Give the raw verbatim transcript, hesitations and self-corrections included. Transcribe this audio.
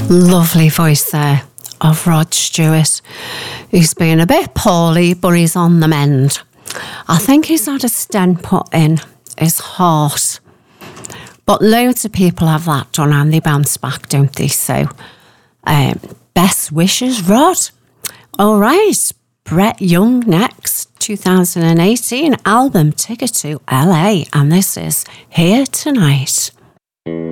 Lovely voice there of Rod Stewart. He's been a bit poorly, but he's on the mend. I think he's had a stent put in his heart. But loads of people have that done and they bounce back, don't they? So, um, best wishes, Rod. All right, Brett Young next, two thousand eighteen album Ticket to L A. And this is Here Tonight.